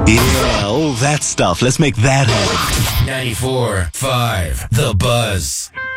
Yeah, all that stuff. Let's make that happen. 94.5 The Buzz.